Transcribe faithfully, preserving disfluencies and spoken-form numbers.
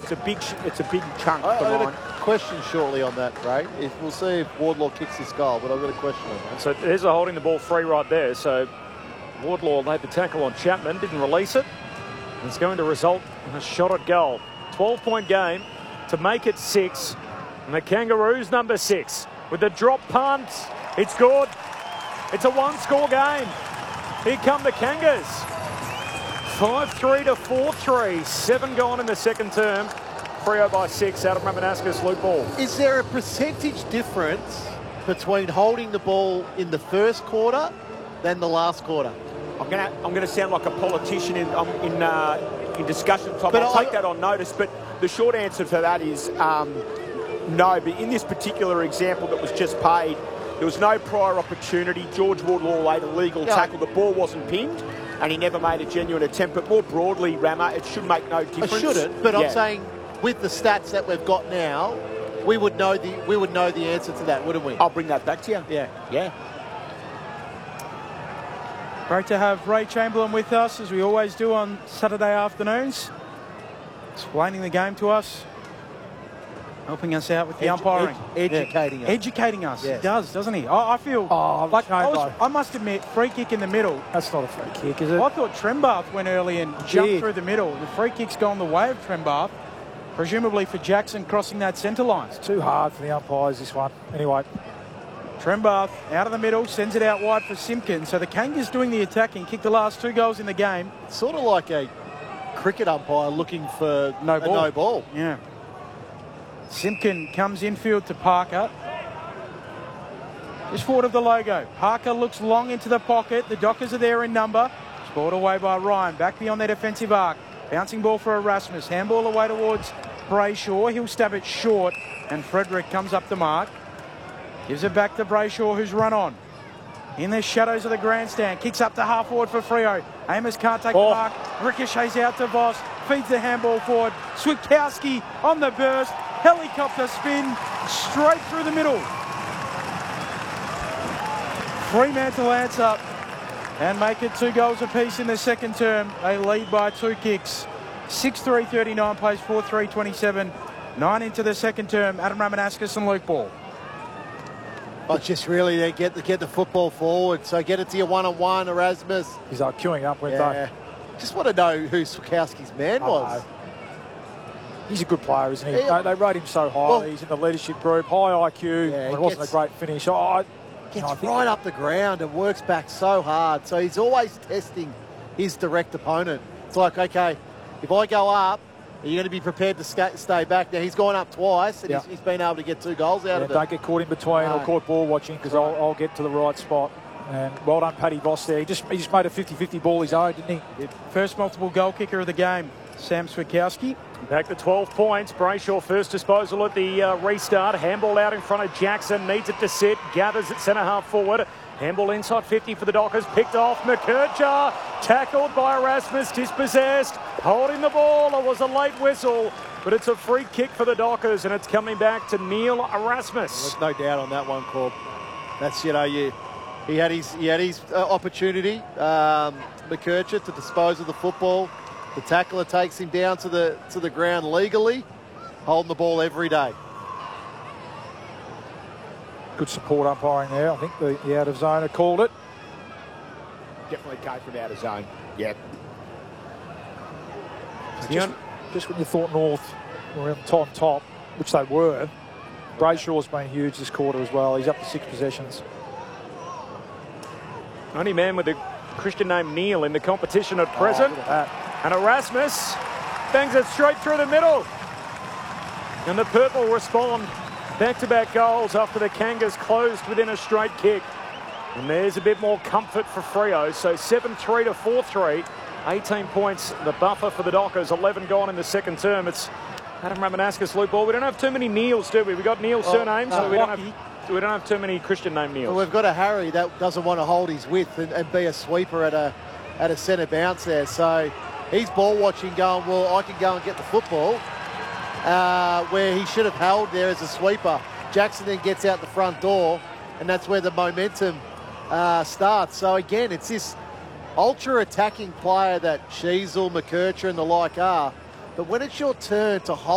It's a big, it's a big chunk I, for I got mine. a question shortly on that, Ray. If we'll see if Wardlaw kicks this goal, but I've got a question on that. So there's a holding the ball free right there. So Wardlaw laid the tackle on Chapman, didn't release it. And it's going to result in a shot at goal. twelve point game to make it six. And the Kangaroos number six with the drop punt. It's good. It's a one-score game. Here come the Kangas. five three to four three. Seven gone in the second term. Freo by six. Adam Ramanauskas, loop ball. Is there a percentage difference between holding the ball in the first quarter than the last quarter? I'm gonna, I'm gonna sound like a politician in, um, in, uh, in discussion. So But I'll I- take that on notice. But the short answer for that is um, no. But in this particular example that was just paid, there was no prior opportunity. George Wardlaw laid a legal Yeah. tackle. The ball wasn't pinned, and he never made a genuine attempt. But more broadly, Rama, it should make no difference. I shouldn't, but Yeah. I'm saying with the stats that we've got now, we would know the we would know the answer to that, wouldn't we? I'll bring that back to you. Yeah. Yeah. Great to have Ray Chamberlain with us, as we always do on Saturday afternoons, explaining the game to us, helping us out with the Edu- umpiring. ed- educating us. Educating us. Yes. He does, doesn't he? I, I feel Oh, like I, was, Chambo. I must admit, free kick in the middle. That's not a free kick, is it? I thought Trembath went early and jumped did. through the middle. The free kick's gone the way of Trembath, presumably for Jackson crossing that centre line. Too hard for the umpires, this one. Anyway, Trembath out of the middle, sends it out wide for Simpkin. So the Kangas doing the attacking, kicked the last two goals in the game. Sort of like a cricket umpire looking for No a ball. no ball. Yeah. Simpkin comes infield to Parker. Just forward of the logo. Parker looks long into the pocket. The Dockers are there in number. Scored away by Ryan. Back beyond their defensive arc. Bouncing ball for Erasmus. Handball away towards Brayshaw. He'll stab it short. And Frederick comes up the mark. Gives it back to Brayshaw, who's run on. In the shadows of the grandstand. Kicks up to half forward for Freo. Amos can't take Oh. the mark. Ricochets out to Voss. Feeds the handball forward. Switkowski on the burst. Helicopter spin straight through the middle. Fremantle answer and make it two goals apiece in the second term. They lead by two kicks. six three thirty-nine plays four three twenty-seven. Nine into the second term. Adam Ramanauskas and Luke Ball. But just really they get the get the football forward. So get it to your one-on-one, Erasmus. he's like queuing up, weren't Yeah. Just want to know who Switkowski's man I was. know. they? He's a good player, isn't he? Yeah. They, they rate him so highly. Well- he's in the leadership group, high I Q. Yeah, he it wasn't gets- a great finish. Oh, I, Gets you know, I think right up the ground and works back so hard. So he's always testing his direct opponent. It's like, okay, if I go up, are you going to be prepared to ska- stay back? Now, he's gone up twice, and Yeah. he's, he's been able to get two goals out Yeah, of it. don't get caught in between No. or caught ball watching, because I'll, I'll get to the right spot. And well done, Paddy Voss there. He just, he just made a fifty fifty ball his own, didn't he? First multiple goal kicker of the game, Sam Switkowski. Back to twelve points. Brayshaw first disposal at the uh, restart. Handball out in front of Jackson. Needs it to sit. Gathers at centre half forward. Handball inside fifty for the Dockers. Picked off. McKercher. Tackled by Erasmus. Dispossessed. Holding the ball. It was a late whistle. But it's a free kick for the Dockers. And it's coming back to Neil Erasmus. There's no doubt on that one, Corb. That's, you know, you, he had his he had his uh, opportunity, um, McKercher, to dispose of the football. The tackler takes him down to the to the ground legally, holding the ball every day. Good support umpiring there. I think the, the out of zoner called it. Definitely came from out of zone. Yeah. Just, just when you thought North were on top, top, which they were, Brayshaw's been huge this quarter as well. He's up to six possessions. Only man with a Christian name Neil in the competition at present. Oh, look at that. And Erasmus bangs it straight through the middle. And the Purple respond. Back-to-back goals after the Kangas closed within a straight kick. And there's a bit more comfort for Freo. So seven three to four three. eighteen points, the buffer for the Dockers. eleven gone in the second term. It's Adam Ramanauskas, Luke Ball. We don't have too many Neils, do we? We got Neil surnames, no, so we don't, Lockie. have, we don't have too many Christian name Neils. Well, we've got a Harry that doesn't want to hold his width and, and be a sweeper at a at a centre bounce there. So he's ball watching, going, well, I can go and get the football. Uh, where he should have held there as a sweeper. Jackson then gets out the front door, and that's where the momentum uh, starts. So again, it's this ultra attacking player that Sheasel, McKercher and the like are. But when it's your turn to hold